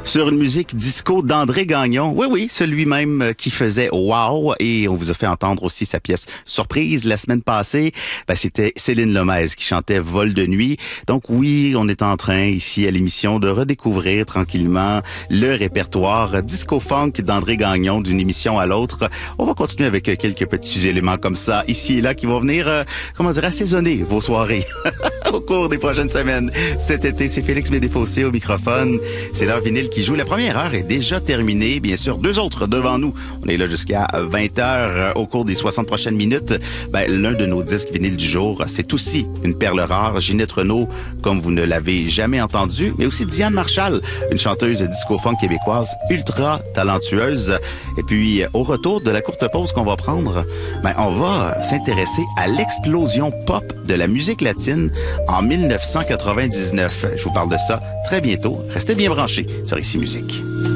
Sur une musique disco d'André Gagnon. Oui, celui-même qui faisait Wow. Et on vous a fait entendre aussi sa pièce Surprise la semaine passée. C'était Céline Lomez qui chantait Vol de nuit. Donc oui, on est en train ici à l'émission de redécouvrir tranquillement le répertoire disco-funk d'André Gagnon d'une émission à l'autre. On va continuer avec quelques petits éléments comme ça ici et là qui vont venir, assaisonner vos soirées au cours des prochaines semaines. Cet été, c'est Félix Bédéfossé au microphone. C'est l'heure vinyle qui joue. La première heure est déjà terminée. Bien sûr, deux autres devant nous. On est là jusqu'à 20h au cours des 60 prochaines minutes. L'un de nos disques vinyles du jour, c'est aussi une perle rare. Ginette Renault, comme vous ne l'avez jamais entendu, mais aussi Diane Marshall, une chanteuse disco-funk québécoise ultra talentueuse. Et puis, au retour de la courte pause qu'on va prendre, on va s'intéresser à l'explosion pop de la musique latine en 1999. Je vous parle de ça très bientôt. Restez bien branchés sur Ici Musique.